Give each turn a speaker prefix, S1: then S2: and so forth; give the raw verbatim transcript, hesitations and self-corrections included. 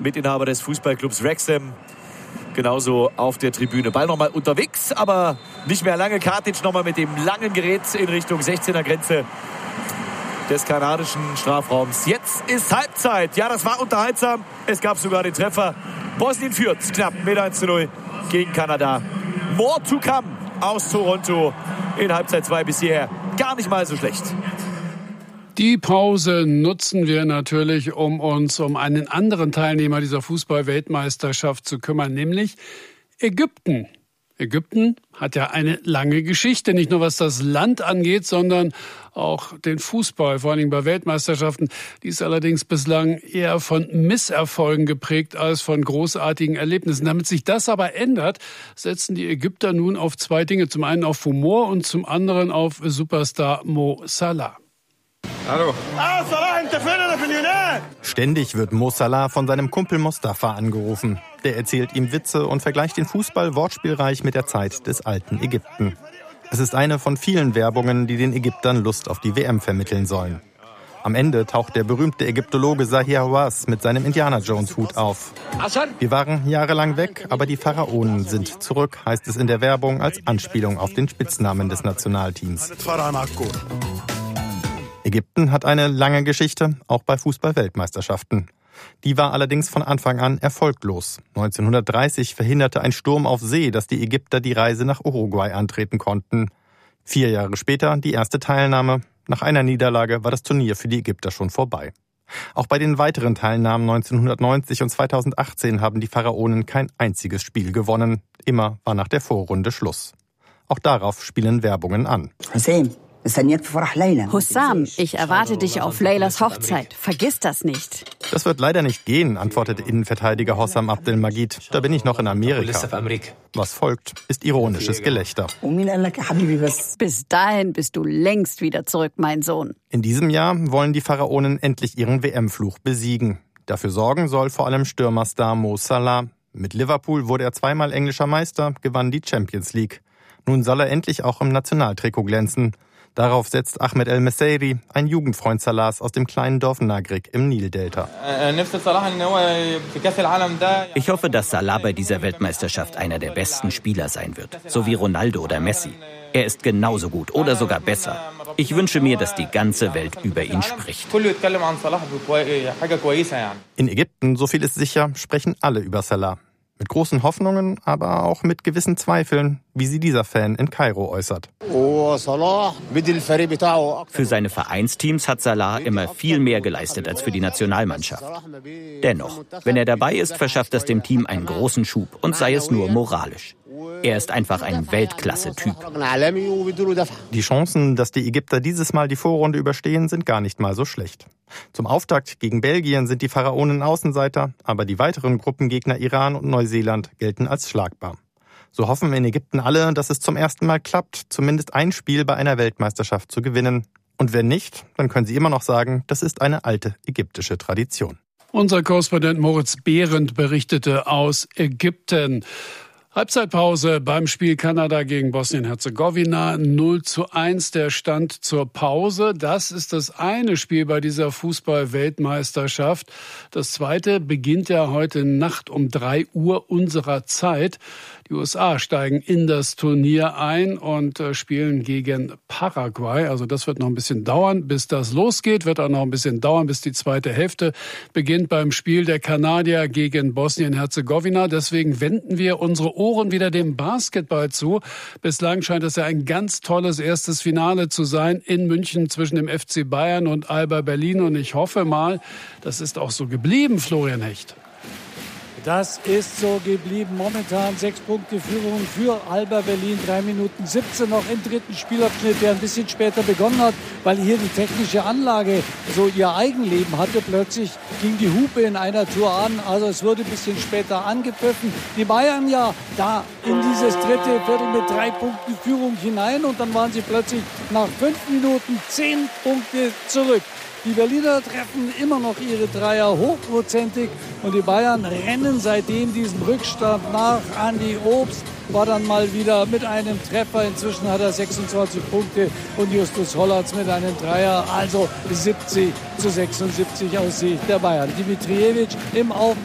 S1: Mitinhaber des Fußballclubs Wrexham, genauso auf der Tribüne. Ball nochmal unterwegs, aber nicht mehr lange. Katic nochmal mit dem langen Gerät in Richtung sechzehner Grenze des kanadischen Strafraums. Jetzt ist Halbzeit. Ja, das war unterhaltsam. Es gab sogar den Treffer. Bosnien führt knapp mit eins zu null gegen Kanada. More to come aus Toronto in Halbzeit zwei bis hierher. Gar nicht mal so schlecht.
S2: Die Pause nutzen wir natürlich, um uns um einen anderen Teilnehmer dieser Fußball-Weltmeisterschaft zu kümmern, nämlich Ägypten. Ägypten hat ja eine lange Geschichte, nicht nur was das Land angeht, sondern auch den Fußball, vor allem bei Weltmeisterschaften. Die ist allerdings bislang eher von Misserfolgen geprägt als von großartigen Erlebnissen. Damit sich das aber ändert, setzen die Ägypter nun auf zwei Dinge. Zum einen auf Humor und zum anderen auf Superstar Mo Salah.
S3: Hallo.
S4: Ständig wird Mo Salah von seinem Kumpel Mostafa angerufen. Der erzählt ihm Witze und vergleicht den Fußball wortspielreich mit der Zeit des alten Ägypten. Es ist eine von vielen Werbungen, die den Ägyptern Lust auf die W M vermitteln sollen. Am Ende taucht der berühmte Ägyptologe Zahir Hawass mit seinem Indiana-Jones-Hut auf. Wir waren jahrelang weg, aber die Pharaonen sind zurück, heißt es in der Werbung als Anspielung auf den Spitznamen des Nationalteams. Ägypten hat eine lange Geschichte, auch bei Fußball-Weltmeisterschaften. Die war allerdings von Anfang an erfolglos. neunzehnhundertdreißig verhinderte ein Sturm auf See, dass die Ägypter die Reise nach Uruguay antreten konnten. Vier Jahre später die erste Teilnahme. Nach einer Niederlage war das Turnier für die Ägypter schon vorbei. Auch bei den weiteren Teilnahmen neunzehnhundertneunzig und zweitausendachtzehn haben die Pharaonen kein einziges Spiel gewonnen. Immer war nach der Vorrunde Schluss. Auch darauf spielen Werbungen an.
S5: Hussam, ich erwarte dich auf Leylas Hochzeit. Vergiss das nicht.
S4: Das wird leider nicht gehen, antwortete Innenverteidiger Hossam Abdelmajid. Da bin ich noch in Amerika. Was folgt, ist ironisches Gelächter.
S5: Bis dahin bist du längst wieder zurück, mein Sohn.
S4: In diesem Jahr wollen die Pharaonen endlich ihren W M-Fluch besiegen. Dafür sorgen soll vor allem Stürmerstar Mo Salah. Mit Liverpool wurde er zweimal englischer Meister, gewann die Champions League. Nun soll er endlich auch im Nationaltrikot glänzen. Darauf setzt Ahmed El Messairi, ein Jugendfreund Salahs aus dem kleinen Dorf Nagrik im Nildelta.
S6: Ich hoffe, dass Salah bei dieser Weltmeisterschaft einer der besten Spieler sein wird, so wie Ronaldo oder Messi. Er ist genauso gut oder sogar besser. Ich wünsche mir, dass die ganze Welt über ihn spricht.
S4: In Ägypten, so viel ist sicher, sprechen alle über Salah. Mit großen Hoffnungen, aber auch mit gewissen Zweifeln, wie sie dieser Fan in Kairo äußert.
S6: Für seine Vereinsteams hat Salah immer viel mehr geleistet als für die Nationalmannschaft. Dennoch, wenn er dabei ist, verschafft das dem Team einen großen Schub und sei es nur moralisch. Er ist einfach ein Weltklasse-Typ.
S4: Die Chancen, dass die Ägypter dieses Mal die Vorrunde überstehen, sind gar nicht mal so schlecht. Zum Auftakt gegen Belgien sind die Pharaonen Außenseiter, aber die weiteren Gruppengegner Iran und Neuseeland gelten als schlagbar. So hoffen in Ägypten alle, dass es zum ersten Mal klappt, zumindest ein Spiel bei einer Weltmeisterschaft zu gewinnen. Und wenn nicht, dann können sie immer noch sagen, das ist eine alte ägyptische Tradition.
S2: Unser Korrespondent Moritz Behrendt berichtete aus Ägypten. Halbzeitpause beim Spiel Kanada gegen Bosnien-Herzegowina. null zu eins der Stand zur Pause. Das ist das eine Spiel bei dieser Fußball-Weltmeisterschaft. Das zweite beginnt ja heute Nacht um drei Uhr unserer Zeit. Die U S A steigen in das Turnier ein und spielen gegen Paraguay. Also das wird noch ein bisschen dauern, bis das losgeht. Wird auch noch ein bisschen dauern, bis die zweite Hälfte beginnt beim Spiel der Kanadier gegen Bosnien-Herzegowina. Deswegen wenden wir unsere Ohren wieder dem Basketball zu. Bislang scheint es ja ein ganz tolles erstes Finale zu sein in München zwischen dem F C Bayern und Alba Berlin. Und ich hoffe mal, das ist auch so geblieben, Florian Hecht.
S7: Das ist so geblieben. Momentan sechs Punkte Führung für Alba Berlin. drei Minuten siebzehn noch im dritten Spielabschnitt, der ein bisschen später begonnen hat, weil hier die technische Anlage so ihr Eigenleben hatte. Plötzlich ging die Hupe in einer Tour an. Also es wurde ein bisschen später angepfiffen. Die Bayern ja da in dieses dritte Viertel mit drei Punkten Führung hinein. Und dann waren sie plötzlich nach fünf Minuten zehn Punkte zurück. Die Berliner treffen immer noch ihre Dreier hochprozentig und die Bayern rennen seitdem diesen Rückstand nach. Andi Obst war dann mal wieder mit einem Treffer. Inzwischen hat er sechsundzwanzig Punkte und Justus Hollatz mit einem Dreier. Also siebzig zu sechsundsiebzig aus Sicht der Bayern. Dimitrijevic im Aufbau.